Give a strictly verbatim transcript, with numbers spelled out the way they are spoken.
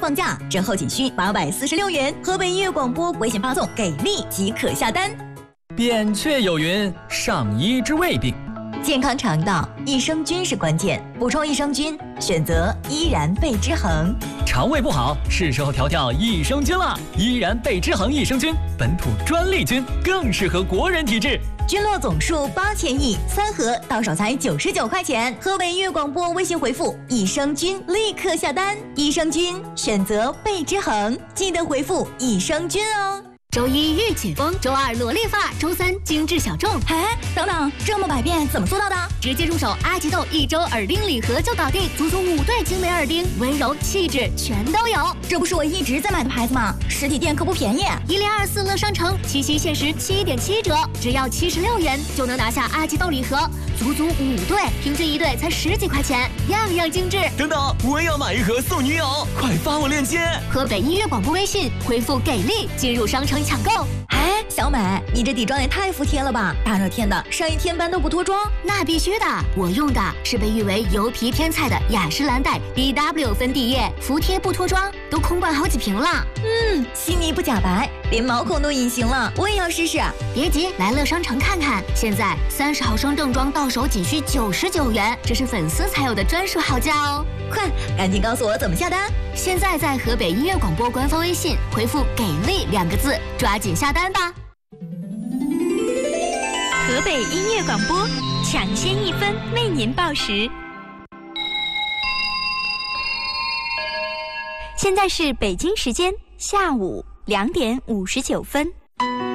放假，折后仅需八百四十六元。河北音乐广播微信发送给力即可下单。 扁鹊有云：上医治未病。 健康肠道，益生菌是关键，补充益生菌，选择依然贝之恒。 肠胃不好，是时候调调益生菌了。依然贝之恒益生菌，本土专利菌，更适合国人体质。 菌落总数八千亿，三盒到手才九十九块钱。河北音乐广播微信回复益生菌，立刻下单。益生菌选择贝之恒，记得回复益生菌哦。 周一御姐风，周二萝莉发，周三精致小众。 哎，等等，这么百变怎么做到的？ 直接入手阿吉豆一周耳钉礼盒就搞定，足足五对精美耳钉，温柔气质全都有。 这不是我一直在买的牌子吗？实体店可不便宜。 一零二四乐商城七夕限时七点七折，只要七十六元就能拿下阿吉豆礼盒，足足五对，平均一对才十几块钱，样样精致。 等等，我也要买一盒送女友，快发我链接。 河北音乐广播微信回复给力进入商城抢购。 哎，小美，你这底妆也太服帖了吧！大热天的，上一天班都不脱妆？ 那必须的，我用的是被誉为油皮天菜的雅诗兰黛 D W 粉底液，服帖不脱妆，都空罐好几瓶了。 嗯，细腻不假白，连毛孔都隐形了，我也要试试。 别急，来乐商城看看，现在三十毫升正装到手仅需九十九元，这是粉丝才有的专属好价哦！ 快，赶紧告诉我怎么下单！ 现在在河北音乐广播官方微信回复“给力”两个字，抓紧下单吧！ 河北音乐广播，抢先一分为您报时。现在是北京时间下午两点五十九分。